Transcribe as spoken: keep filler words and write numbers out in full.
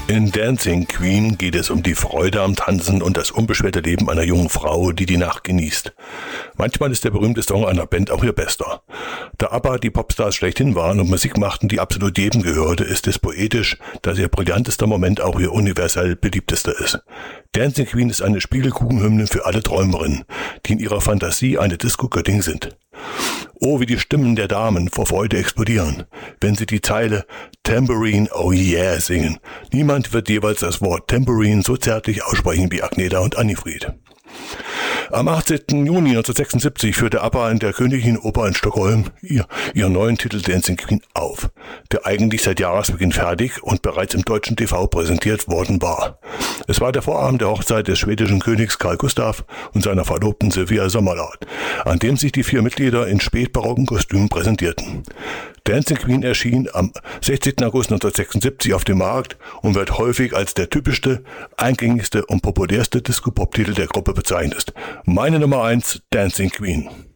In Dancing Queen geht es um die Freude am Tanzen und das unbeschwerte Leben einer jungen Frau, die die Nacht genießt. Manchmal ist der berühmte Song einer Band auch ihr bester. Da ABBA die Popstars schlechthin waren und Musik machten, die absolut jedem gehörte, ist es poetisch, dass ihr brillantester Moment auch ihr universell beliebtester ist. Dancing Queen ist eine Spiegelkuchenhymne für alle Träumerinnen, die in ihrer Fantasie eine Disco-Göttin sind. Oh, wie die Stimmen der Damen vor Freude explodieren, wenn sie die Zeile Tambourine, oh yeah singen. Niemand wird jeweils das Wort Tambourine so zärtlich aussprechen wie Agneta und Annifried. Am achtzehnten Juni neunzehnhundertsechsundsiebzig führte ABBA in der Königlichen Oper in Stockholm ihr, ihren neuen Titel Dancing Queen auf, der eigentlich seit Jahresbeginn fertig und bereits im deutschen T V präsentiert worden war. Es war der Vorabend der Hochzeit des schwedischen Königs Carl Gustaf und seiner Verlobten Sylvia Sommerlath, an dem sich die vier Mitglieder in spätbarocken Kostümen präsentierten. Dancing Queen erschien am sechzehnten August neunzehnhundertsechsundsiebzig auf dem Markt und wird häufig als der typischste, eingängigste und populärste Disco-Pop-Titel der Gruppe bezeichnet. Meine Nummer eins, Dancing Queen.